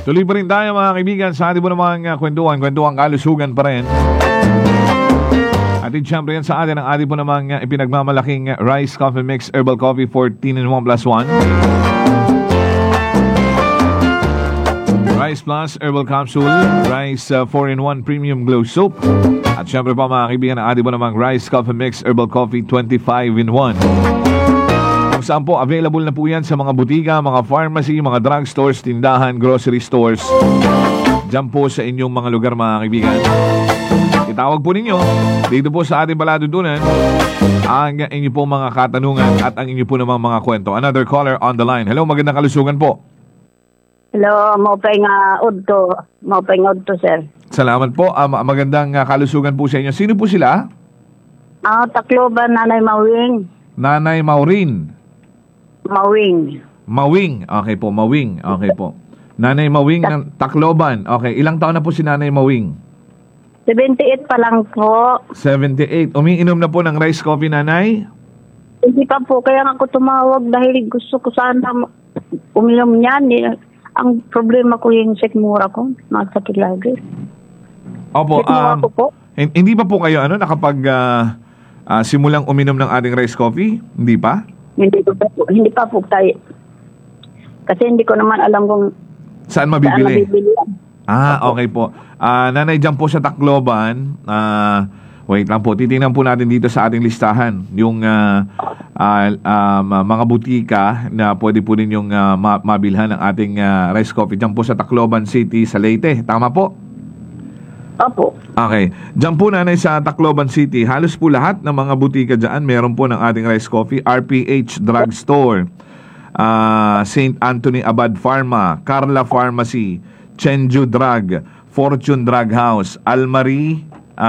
Tuloy pa rin tayo mga kaibigan sa ating po namang kwentuhan kalusugan pa rin. At siyempre yan sa atin ang ating po namang ipinagmamalaking Rice Coffee Mix Herbal Coffee 14-in-1 plus 1. Rice Plus Herbal Capsule, Rice 4-in-1 Premium Glow Soap. At siyempre pa mga kaibigan ang ating po namang Rice Coffee Mix Herbal Coffee 25-in-1. Kung saan po, available na po yan sa mga butika, mga pharmacy, mga drugstores, tindahan, grocery stores. Diyan po sa inyong mga lugar mga kaibigan. Itawag po ninyo dito po sa ating palatuntunan ang inyo po mga katanungan at ang inyo po namang mga kwento. Another caller on the line. Hello, magandang kalusugan po. Hello, maupay nga udto, sir. Salamat po. Magandang kalusugan po sa inyo. Sino po sila? Tacloban, Nanay Mawing. Nanay Maureen. Mawing. Okay po, Mawing. Okay po. Nanay Mawing ng Tacloban. Okay, ilang taon na po si Nanay Mawing? 78 pa lang po. 78. Umiinom na po ng rice coffee, Nanay? Hindi pa po, kaya ako tumawag dahil gusto ko sana uminom niyan. Ang problema ko yung sikmura ko. Masakit lagi. Opo, Sikmura ko po. hindi pa po kayo nakapag simulang uminom ng ating rice coffee? Hindi pa? Hindi pa po tayo. Kasi hindi ko naman alam kung saan mabibili. yan. Okay po. Nanay, dyan po sa Tacloban, wait lang po, titingnan po natin dito sa ating listahan yung mga butika na pwede po ninyong mabilhan ng ating rice coffee. Dyan po sa Tacloban City, sa Leyte. Tama po? Opo. Okay. Diyan po nanay sa Tacloban City, halos po lahat ng mga butika dyan, meron po ng ating rice coffee. RPH Drugstore, St. Anthony Abad Pharma, Carla Pharmacy, Chenju Drug, Fortune Drug House, Almari,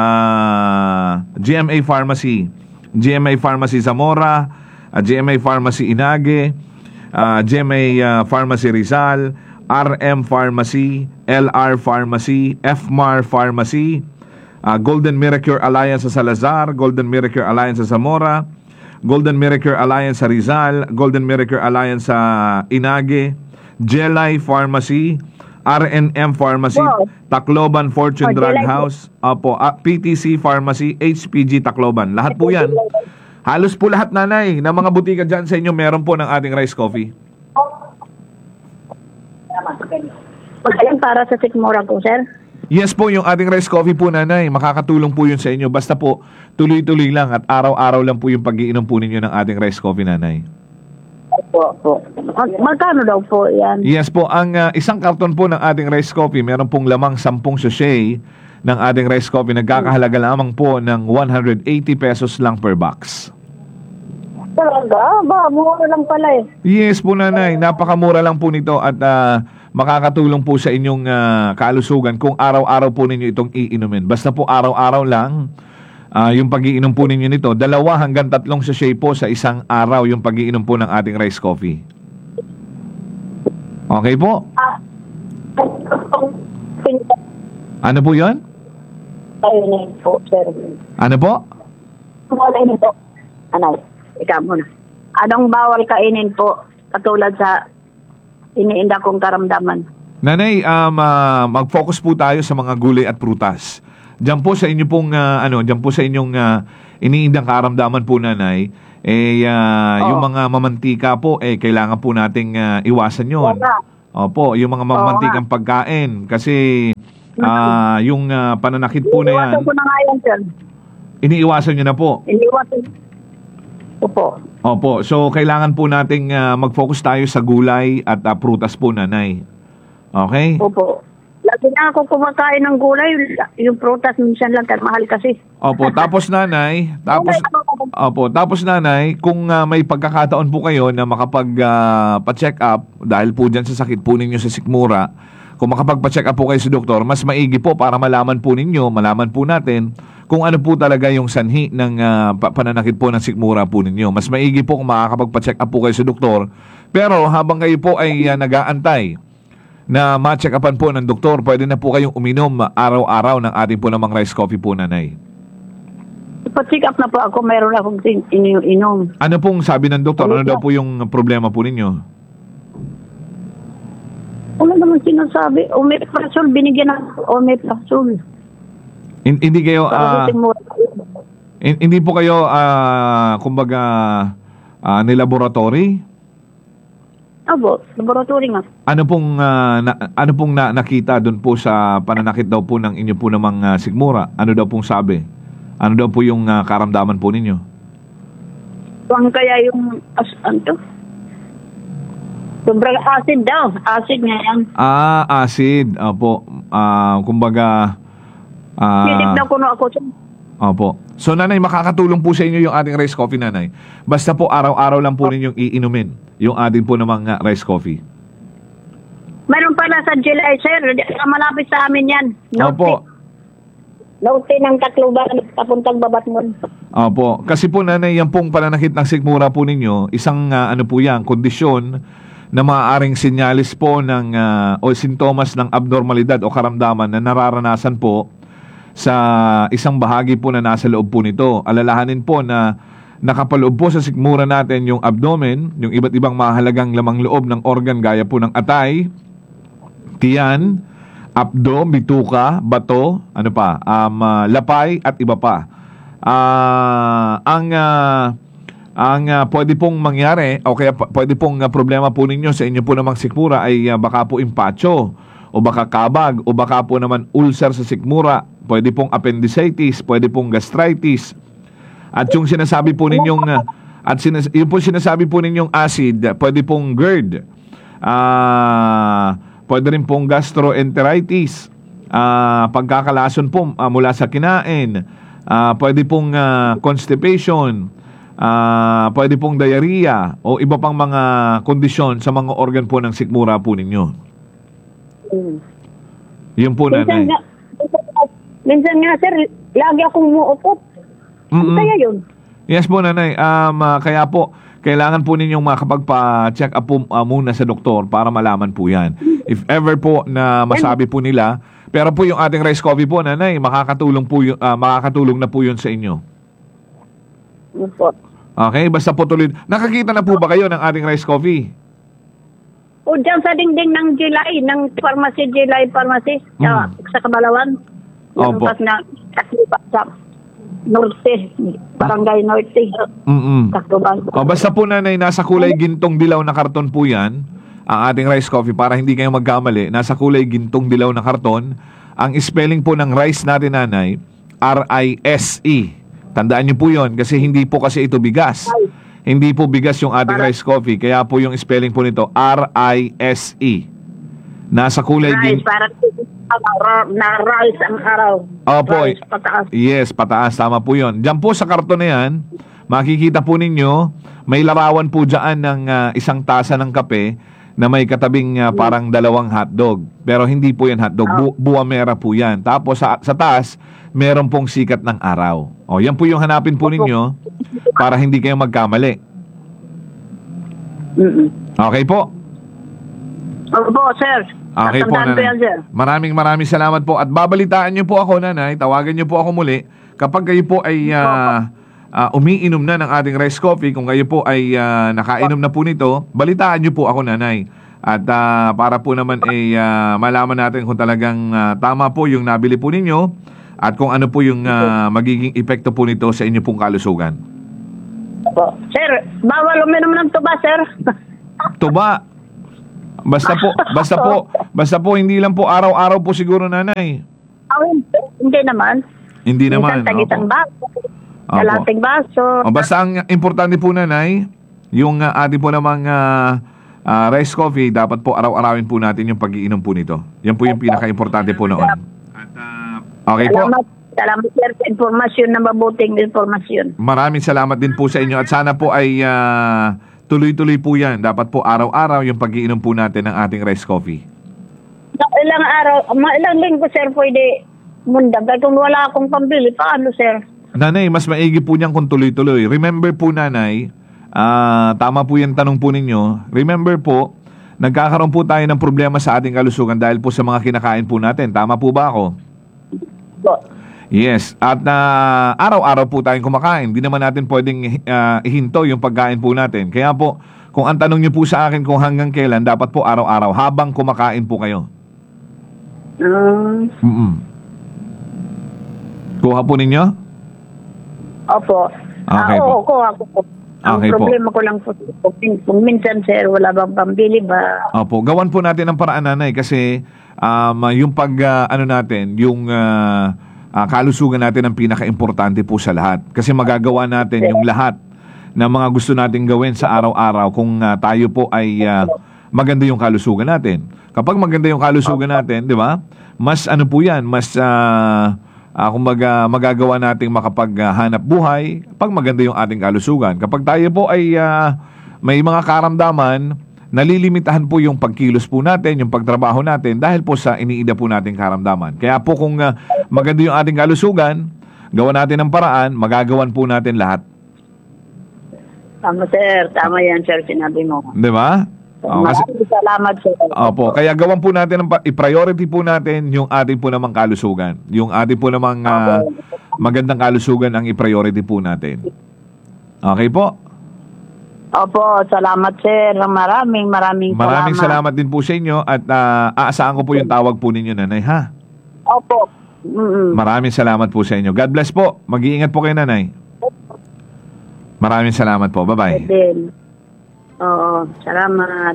GMA Pharmacy, GMA Pharmacy Zamora, GMA Pharmacy Inage, GMA Pharmacy Rizal, RM Pharmacy, LR Pharmacy, FMAR Pharmacy, Golden Miracle Alliance sa Salazar, Golden Miracle Alliance sa Zamora, Golden Miracle Alliance sa Rizal, Golden Miracle Alliance sa Inage, Jelay Pharmacy, RNM Pharmacy, Wow. Tacloban Fortune Drug Jelay po. House, PTC Pharmacy, HPG Tacloban. Lahat po yan. Halos po lahat, nanay, na mga butika dyan sa inyo, meron po ng ating rice coffee. Magaling para sa sikmura ko, sir. Yes po, yung ating rice coffee po, nanay, makakatulong po yun sa inyo. Basta po, tuloy-tuloy lang at araw-araw lang po yung pag-iinom po ninyo ng ating rice coffee, nanay. Opo. Magkano daw po yan? Yes po, ang isang karton po ng ating rice coffee, meron pong lamang 10 sachet ng ating rice coffee. Nagkakahalaga lamang po ng 180 pesos lang per box. Talaga? Mura lang pala eh. Yes po, nanay, napakamura lang po nito at makakatulong po sa inyong kalusugan kung araw-araw po ninyo itong iinumin. Basta po araw-araw lang yung pag-iinom po ninyo nito. 2 hanggang 3 sachet po sa isang araw yung pag-iinom po ng ating rice coffee. Okay po? Ano po yun? Kainin po, sir. Ano po? Kainin po. Anay, ikaw muna. Anong bawal kainin po? Katulad sa iniinda kong karamdaman. Nanay, mag-focus po tayo sa mga gulay at prutas. Diyan po sa inyo pong diyan po sa inyong iniindang karamdaman po, nanay, yung mga mamantika po kailangan po nating iwasan 'yon. Opo, yung mga mamantikang pagkain kasi yung pananakit po na yan. Iniiwasan ko na nga yan, sir. Iniiwasan niyo na po. Iniiwasan. Opo, so kailangan po nating mag-focus tayo sa gulay at prutas po, nanay. Okay? Opo. Lagi na ako kumakain ng gulay. Yung prutas minsan lang mahal kasi. Opo, tapos nanay, kung may pagkakataon po kayo na makapag-pa-check up dahil po dyan sa sakit po ninyo sa sikmura, kung makapagpa-check up po kayo sa doktor, mas maigi po para malaman po natin kung ano po talaga yung sanhi ng pananakit po ng sikmura po ninyo. Mas maigi po kung makakapagpa-check up po kayo sa doktor. Pero habang kayo po ay nag-aantay na ma-check upan po ng doktor, pwede na po kayong uminom araw-araw ng ating po namang rice coffee po, nanay. Pa-check up na po ako, mayroon akong inom. Ano pong sabi ng doktor? Ano daw po yung problema po ninyo? Wala naman sinasabi, omeprazole, binigyan ng omeprazole. Hindi kayo, Para sigmura. hindi po kayo, kumbaga, nilaboratory? Opo, laboratory nga. Ano pong nakita doon po sa pananakit daw po ng inyo po namang sigmura? Ano daw pong sabi? Ano daw po yung karamdaman po ninyo? Huwag kaya yung, ano? Sobrang acid daw. Acid nga yan. Acid. Opo. Kumbaga, Silip daw kuno ako. opo. So, nanay, makakatulong po sa inyo yung ating rice coffee, nanay. Basta po araw-araw lang po ninyong iinumin yung ating po namang rice coffee. Mayroon pala sa July, sir. Malapit sa amin yan. Opo. Norte ng Tacloban, papuntang Babatmon. Opo. Kasi po, nanay, yan pong pananakit ng sigmura po ninyo, isang ano po yan, kondisyon na maaaring sinyalis po ng o sintomas ng abnormalidad o karamdaman na nararanasan po sa isang bahagi po na nasa loob po nito. Alalahanin po na nakapaloob po sa sikmura natin yung abdomen, yung iba't ibang mahalagang lamang loob ng organ gaya po ng atay, tiyan, abdo, bituka, bato, ano pa, lapay at iba pa. Ang pwede pong mangyari o kaya pwede pong problema po ninyo sa inyo po namang sikmura ay baka po impacho o baka kabag o baka po naman ulcer sa sikmura. Pwede pong appendicitis, pwede pong gastritis. At yung sinasabi po ninyong yung po sinasabi po ninyong acid, pwede pong GERD. Pwede rin pong gastroenteritis. Pagkakalason po mula sa kinain. Pwede pong constipation. Pwede pong diarrhea o iba pang mga kondisyon sa mga organ po ng sikmura po ninyo. Yun po, nanay. Minsan nga, sir, lagi akong umuupot. Ano kaya yun? Yes po, nanay. Kaya po, kailangan po ninyong makapagpa-check up po muna sa doktor para malaman po yan. If ever po na masabi po nila, pero po yung ating rice coffee po, nanay, makakatulong na po yun sa inyo. Opo. Okay, basta po tuloy. Nakakita na po ba kayo ng ating rice coffee? O dyan sa dingding ng July, ng pharmacy, July Pharmacy, sa Kabalawan. Opo. Pas na sa Norte, Barangay Norte. Tacloban. Basta po, nanay, nasa kulay gintong dilaw na karton po yan, ang ating rice coffee, para hindi kayo magkamali. Nasa kulay gintong dilaw na karton. Ang spelling po ng rice natin, nanay, R-I-S-E. Tandaan niyo po yun kasi hindi po kasi ito bigas. Hindi po bigas yung ating rice coffee. Kaya po yung spelling po nito, R-I-S-E. Nasa kulay rice, parang na rice ang araw. Opo. Rice, pataas. Yes, pataas. Tama po yun. Diyan po sa karton na yan, makikita po ninyo, may larawan po dyan ng isang tasa ng kape na may katabing parang dalawang hotdog. Pero hindi po yan hotdog. Buwamera po yan. Tapos sa taas, meron pong sikat ng araw. O, yan po yung hanapin po ninyo para hindi kayo magkamali. Okay po? Opo, sir. Okay po, Natandaan ko nanay. yan, sir. Maraming salamat po. At babalitaan niyo po ako, nanay. Tawagan niyo po ako muli. Kapag kayo po ay umiinom na ng ating rice coffee, kung kayo po ay nakainom na po nito, balitaan niyo po ako, nanay. At para po naman ay malaman natin kung talagang tama po yung nabili po ninyo at kung ano po yung magiging epekto po nito sa inyo pong kalusugan. Opo. Sir, bawal uminom ng tuba, sir. Tuba. Basta po hindi lang po araw-araw po siguro, nanay. Hindi naman. Hindi naman. Minsan tagitang baso. Opo. Kalating baso. Basta ang importante po, nanay, yung ating po namang rice coffee, dapat po araw-arawin po natin yung pag-iinom po nito. Yan po yung pinaka-importante po noon. Okay po. Salamat, sir, sa informasyon na mabuting informasyon. Maraming salamat din po sa inyo at sana po ay tuloy-tuloy po yan. Dapat po araw-araw yung pag-iinom po natin ng ating rice coffee. Ilang araw, ilang linggo, sir, pwede mundag. Kung wala akong pambili, paano, sir? Nanay, mas maigi po niyan kung tuloy-tuloy. Remember po, nanay, tama po yung tanong po ninyo. Remember po, nagkakaroon po tayo ng problema sa ating kalusugan dahil po sa mga kinakain po natin. Tama po ba ako? Yes. At araw-araw po tayong kumakain. Hindi naman natin pwedeng ihinto yung pagkain po natin. Kaya po, kung ang tanong niyo po sa akin kung hanggang kailan, dapat po araw-araw habang kumakain po kayo. Mm-mm. Kuha po ninyo? Opo. Okay po. Oo, kuha ko po. Ang Okay po. problema ko lang po, kung minsan, sir, wala bang pambili ba? Opo, gawan po natin ng paraan, nanay, kasi yung ano natin, yung kalusugan natin ang pinaka-importante po sa lahat. Kasi magagawa natin yung lahat ng mga gusto nating gawin sa araw-araw kung tayo po ay maganda yung kalusugan natin. Kapag maganda yung kalusugan natin, di ba? Mas ano po yan, mas kumbaga magagawa nating makapaghanap buhay pag maganda yung ating kalusugan. Kapag tayo po ay may mga karamdaman, nalilimitahan po yung pagkilos po natin, yung pagtrabaho natin dahil po sa iniida po nating karamdaman. Kaya po kung maganda yung ating kalusugan, gawa natin ng paraan, magagawan po natin lahat. Tama, sir. Tama yan, sir, sinabi mo. Di ba? Maraming salamat, sir. Opo, kaya gawan po natin, i-priority po natin yung ating po namang kalusugan. Yung ating po namang magandang kalusugan ang i-priority po natin. Okay po? Opo, salamat, sir. Maraming Salamat din po sa inyo at aasahan ko po yung tawag po ninyo, nanay, ha? Opo. Mm-mm. Maraming salamat po sa inyo. God bless po. Mag-iingat po kayo, nanay. Maraming salamat po. Bye-bye. Din. Oo, salamat.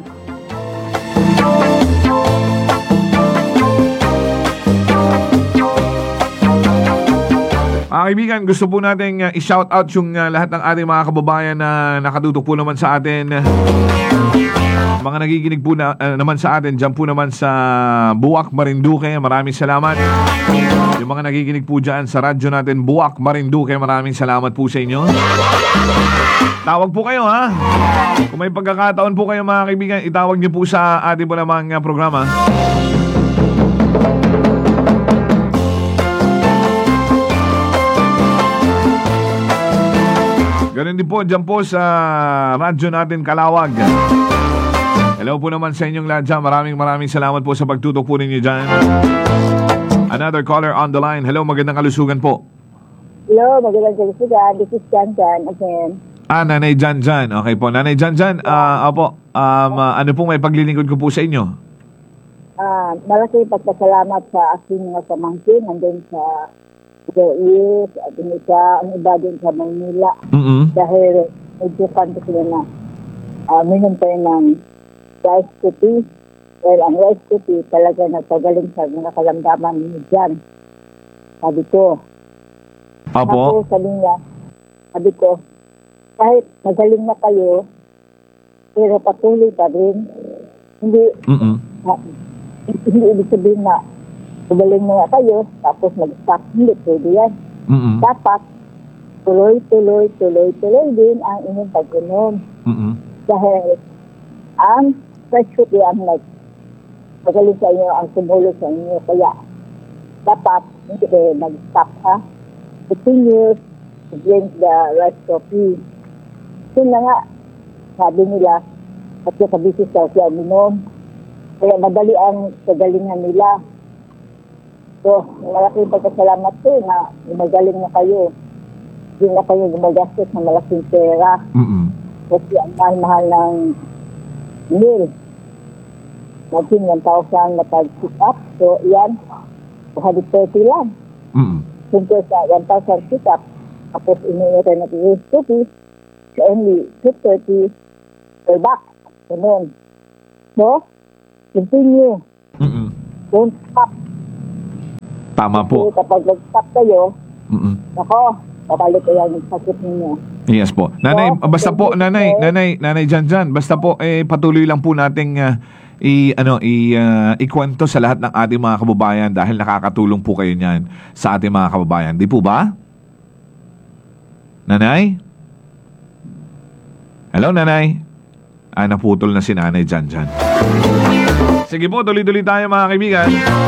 Mga kaibigan, gusto po natin i-shout out yung lahat ng ating mga kababayan na nakatutok po naman sa atin. Mga nagiginig po naman sa atin, dyan po naman sa Buwak, Marinduque, maraming salamat. Yung mga nagiginig po dyan sa radyo natin, Buwak, Marinduque, maraming salamat po sa inyo. Tawag po kayo, ha? Kung may pagkakataon po kayo, mga kaibigan, itawag niyo po sa ating po namang programa. Ganun din po, dyan po sa radyo natin Kalawag. Hello po naman sa inyong lahat dyan. Maraming salamat po sa pagtutok po ninyo dyan. Another caller on the line. Hello, magandang kalusugan po. Hello, magandang kalusugan. This is Jan again. Nanay Jan. Okay po, Nanay Jan. Opo, ano pong may paglilingkod ko po sa inyo? Malaki pagpasalamat sa aking mga pamangkin. Nandun sa Joyce at ang iba din sa Maynila. Dahil medyo kanto sila na minum tayo ng rice cookie. Well, ang rice cookie talaga nagpagaling sa mga kalamdaman ni Jan. Sabi ko. Apo? Sabi ko, kahit magaling na kayo, pero patuloy pa rin. Hindi ibig sabihin na magaling na kayo, tapos mag-stop. Hindi pwede yan. Dapat tuloy din ang inyong pag-inom. Dahil ang fresh food yan, magaling sa inyo ang tumulong sa inyo. Kaya dapat hindi mag-stop, ha? Continue to drink the rice coffee. Yun na nga, sabi nila, at yung kabisi sa siya minom. Kaya madali ang kagalingan nila. So, malaking pagkasalamat ko na magaling na kayo. Hindi na kayo gumagastos ng malaking pera. Kasi ang mahal-mahal ng meal. Maging 1,000 na pag-sit up. So, yan, 230 lang. Simple sa 1,000 sit up. Tapos, iniintay na yung cookies. So, only 230 per box. Ganun. So, continue. Don't stop. Tama po. Kasi kapag nag-stop kayo, ako, babalik kayo yung sakit ninyo. Yes po. Nanay, basta po, Nanay Jan, basta po, patuloy lang po nating ikwento sa lahat ng ating mga kababayan dahil nakakatulong po kayo niyan sa ating mga kababayan. Di po ba? Nanay? Hello, Nanay? Naputol na si Nanay Jan. Sige po, tuloy-tuloy tayo mga kaibigan.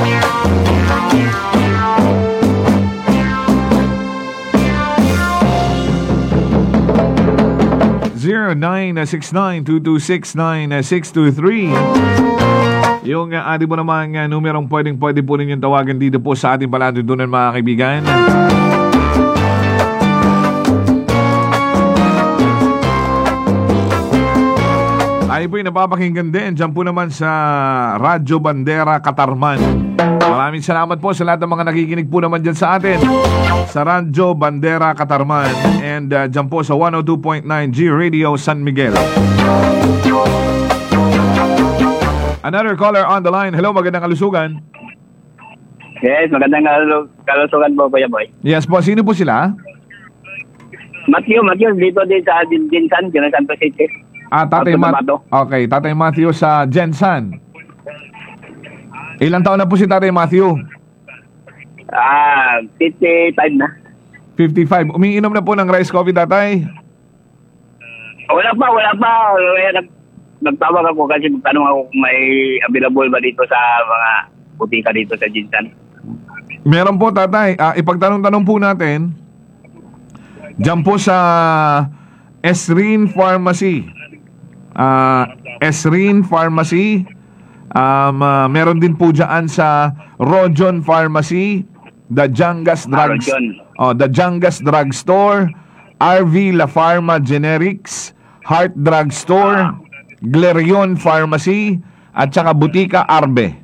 (0969-226-9623) yung ating po namang numerong pwede po ninyong tawagan dito po sa ating palatuntunan mga kaibigan. Tayo po yung napapakinggan din dyan po naman sa Radyo Bandera Katarman. Maraming salamat po sa lahat ng mga nakikinig po naman dyan sa atin. Sa Radyo Bandera Katarman and dyan po sa 102.9 G Radio San Miguel. Another caller on the line. Hello, magandang kalusugan. Yes, magandang kalusugan po, Kuya Boy. Yes po, sino po sila? Matthew, dito din sa Jinsan, San City. Tatay Matthew. Okay, Tatay Matthew sa Jensan. Ilang taon na po si Tatay Matthew? 55 na. 55. Umiinom na po ng rice coffee, Tatay? Wala pa. Nagtawag ako kasi magtanong ako kung may available ba dito sa mga butika dito sa Jinsan. Meron po, Tatay. Ipagtanong-tanong po natin. Diyan po sa Esrin Pharmacy. Esrin Pharmacy. Meron din po dyan sa Rojon Pharmacy, The Jangas Drugstore, RV La Pharma Generics, Heart Drugstore, Glerion Pharmacy, at saka Butika Arbe.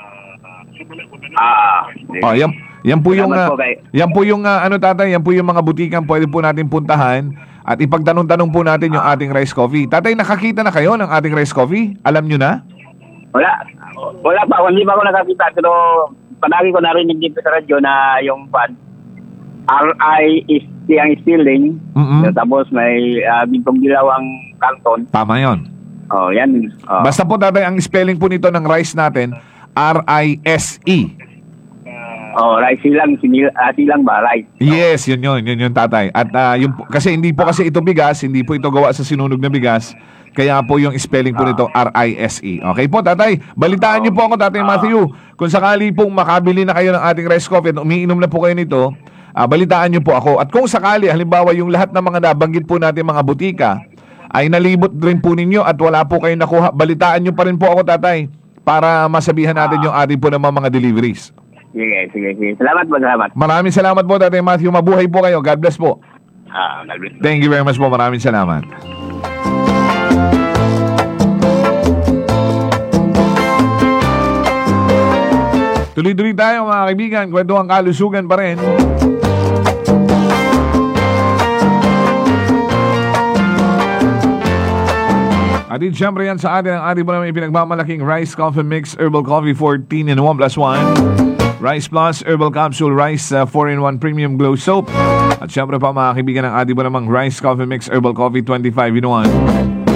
Yan po yung Tatay, yan po yung mga butikan pwede po natin puntahan at ipagtanong-tanong po natin yung ating rice coffee. Tatay, nakakita na kayo ng ating rice coffee? Alam nyo na? Wala pa, hindi pa ako nakakita pero palagi ko narinig dito sa radyo na yung RI is ang spelling. Tapos may bintong dilaw ang kanton. Tama yun. Yan. Basta po, Tatay, ang spelling po nito ng rice natin, R-I-S-E. Rice silang ba? Rice. Yes, yun, Tatay. At kasi hindi po kasi ito bigas, hindi po ito gawa sa sinunog na bigas. Kaya po yung spelling po nito, R-I-S-E. Okay po, Tatay. Balitaan niyo po ako, Tatay Matthew. Kung sakali pong makabili na kayo ng ating rice coffee at umiinom na po kayo nito, balitaan niyo po ako. At kung sakali, halimbawa yung lahat ng mga nabanggit po natin mga butika, ay nalibot rin po ninyo at wala po kayo nakuha, balitaan niyo pa rin po ako, Tatay, para masabihan natin yung ating po naman mga deliveries. Sige. Salamat. Maraming salamat po, Tatay Matthew. Mabuhay po kayo. God bless po. God bless. Thank you very much po. Maraming salamat. Tuloy-tuloy tayo, mga kaibigan. Kwentuhan kalusugan pa rin. At siyempre yan sa atin ang ating po naman ipinagmamalaking Rice Coffee Mix Herbal Coffee 14 in 1 plus 1. Rice Plus Herbal Capsule Rice 4-in-1 Premium Glow Soap. At syempre pa mga kaibigan ang ating po namang Rice Coffee Mix Herbal Coffee 25 in 1.